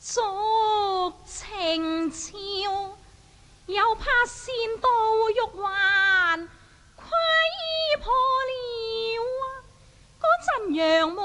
續情潮，又怕仙刀玉環窺破了，嗰陣楊